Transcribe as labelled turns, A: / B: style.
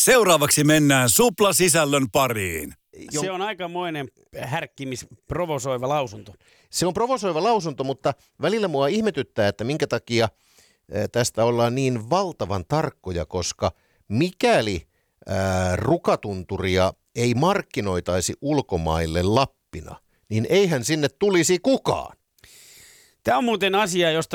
A: Seuraavaksi mennään suplasisällön pariin.
B: Se on aikamoinen provosoiva lausunto.
C: Se on provosoiva lausunto, mutta välillä mua ihmetyttää, että minkä takia tästä ollaan niin valtavan tarkkoja, koska mikäli rukatunturia ei markkinoitaisi ulkomaille Lappina, niin eihän sinne tulisi kukaan.
B: Tämä on muuten asia, josta